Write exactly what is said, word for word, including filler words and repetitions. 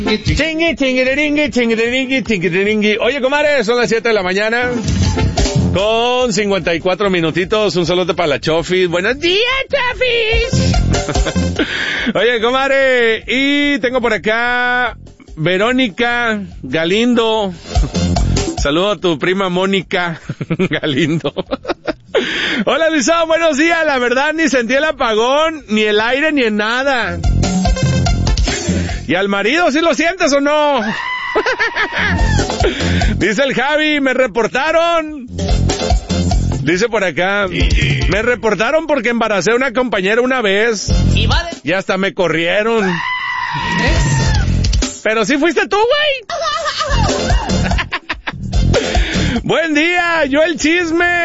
Chingui, chinguiringui, chinguiringui, chinguiringui. Oye, comadre, son las siete de la mañana. Con cincuenta y cuatro minutitos, un saludo para la Chofis. Buenos días, Chofis. Oye, comadre, y tengo por acá Verónica Galindo. Saludo a tu prima Mónica Galindo. Hola, Luisa, buenos días. La verdad, ni sentí el apagón, ni el aire, ni en nada. ¿Y al marido, sí lo sientes o no? Dice el Javi, me reportaron. Dice por acá, me reportaron porque embaracé a una compañera una vez. Y hasta me corrieron. Pero sí fuiste tú, güey. Buen día, yo el chisme.